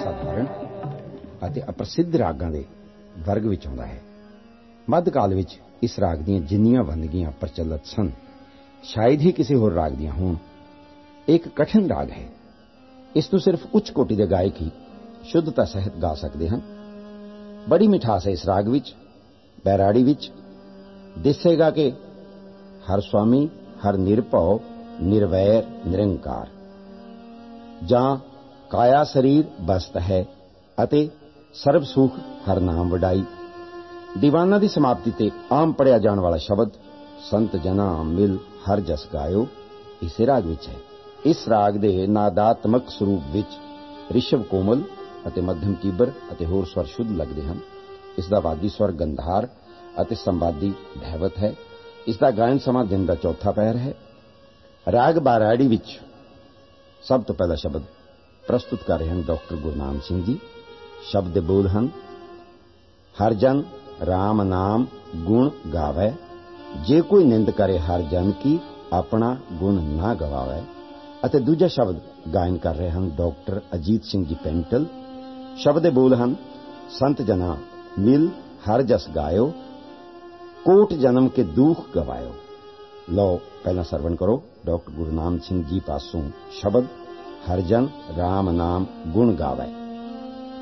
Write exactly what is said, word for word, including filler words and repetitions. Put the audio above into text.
ਅਸਾਧਾਰਨ ਅਤੇ ਅਪ੍ਰਸਿੱਧ ਰਾਗਾਂ ਦੇ ਵਰਗ ਵਿੱਚ ਆਉਂਦਾ ਹੈ। ਮੱਧਕਾਲ ਵਿੱਚ ਇਸ ਰਾਗ ਦੀਆਂ ਜਿੰਨੀਆਂ ਵੰਨਗੀਆਂ ਪ੍ਰਚਲਿਤ ਸਨ, ਸ਼ਾਇਦ ਹੀ ਕਿਸੇ ਹੋਰ ਰਾਗ ਦੀਆਂ ਹੋਣ। ਇਹ ਇੱਕ ਕਠਿਨ ਰਾਗ ਹੈ। ਇਸ ਨੂੰ ਸਿਰਫ ਉੱਚ ਕੋਟੀ ਦੇ ਗਾਇਕ ਹੀ ਸ਼ੁੱਧਤਾ ਸਹਿਤ ਗਾ ਸਕਦੇ ਹਨ। ਬੜੀ ਮਿਠਾਸ ਹੈ ਇਸ ਰਾਗ ਵਿੱਚ। ਬੈਰਾੜੀ ਵਿੱਚ ਦਿਸੇਗਾ ਕਿ ਹਰ ਸੁਆਮੀ ਹਰ ਨਿਰਭਉ ਨਿਰਵੈਰ ਨਿਰੰਕਾਰ, ਜਾਂ ਕਾਇਆ ਸਰੀਰ ਬਸਤ ਹੈ ਅਤੇ ਸਰਬ ਸੁਖ ਹਰ ਨਾਮ ਵਡਾਈ। ਦੀਵਾਨਾਂ ਦੀ ਸਮਾਪਤੀ ਤੇ ਆਮ ਪੜਿਆ ਜਾਣ ਵਾਲਾ ਸ਼ਬਦ ਸੰਤ ਜਨਾ ਮਿਲ ਹਰ ਜਸ ਗਾਇਓ ਇਸੇ ਰਾਗ ਵਿੱਚ ਹੈ। ਇਸ ਰਾਗ ਦੇ ਨਾਦਾਤਮਕ ਸਰੂਪ ਵਿੱਚ ਰਿਸ਼ਵ ਕੋਮਲ ਅਤੇ ਮੱਧਮ ਤੀਬਰ ਅਤੇ ਹੋਰ ਸਵਰ ਸ਼ੁੱਧ ਲੱਗਦੇ ਹਨ। ਇਸ ਦਾ ਵਾਦੀ ਸਵਰ ਗੰਧਾਰ ਅਤੇ ਸੰਵਾਦੀ ਧੈਵਤ ਹੈ। ਇਸ ਦਾ ਗਾਇਨ ਸਮਾਂ ਦਿਨ ਦਾ ਚੌਥਾ ਪਹਿਰ ਹੈ। ਰਾਗ ਬਾਰਾੜੀ ਵਿੱਚ ਸਭ ਤੋਂ ਪਹਿਲਾ ਸ਼ਬਦ ਪ੍ਰਸਤੁਤ ਕਰ ਰਹੇ ਹਨ ਡਾਕਟਰ ਗੁਰਨਾਮ ਸਿੰਘ ਜੀ। ਸ਼ਬਦ ਦੇ ਬੋਲ ਹਨ: ਹਰ ਜਨ ਰਾਮ ਨਾਮ ਗੁਣ ਗਾਵੈ, ਜੇ ਕੋਈ ਨਿੰਦ ਕਰੇ ਹਰ ਜਨ ਕੀ ਆਪਣਾ ਗੁਣ ਨਾ ਗਵਾਵੈ। ਅਤੇ ਦੂਜਾ ਸ਼ਬਦ ਗਾਇਨ ਕਰ ਰਹੇ ਹਨ ਡਾਕਟਰ ਅਜੀਤ ਸਿੰਘ ਜੀ ਪੈਂਟਲ। ਸ਼ਬਦ ਦੇ ਬੋਲ ਹਨ: ਸੰਤ ਜਨਾ ਮਿਲ ਹਰ ਜਸ ਗਾਇਓ, ਕੋਟ ਜਨਮ ਕੇ ਦੁਖ ਗਵਾਇਓ। ਲਓ ਪਹਿਲਾਂ ਸਰਵਣ ਕਰੋ ਡਾਕਟਰ ਗੁਰਨਾਮ ਸਿੰਘ ਜੀ ਪਾਸੋਂ ਸ਼ਬਦ ਹਰ ਜਨ ਰਾਮ ਨਾਮ ਗੁਣ ਗਾਵੈ।